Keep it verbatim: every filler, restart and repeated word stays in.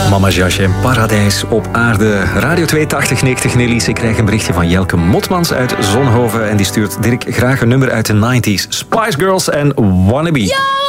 Mama Jasje en Paradijs op aarde. Radio tweehonderdtachtig negentig Nelly's. Ik krijg een berichtje van Jelke Motmans uit Zonhoven. En die stuurt Dirk graag een nummer uit de negentig. Spice Girls en Wannabe.